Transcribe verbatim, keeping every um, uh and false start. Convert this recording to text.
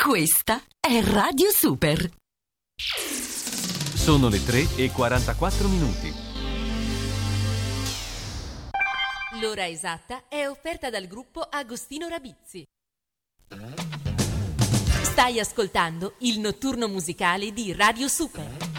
Questa è Radio Super. Sono le tre e quarantaquattro minuti. L'ora esatta è offerta dal gruppo Agostino Rabizzi. Stai ascoltando il notturno musicale di Radio Super.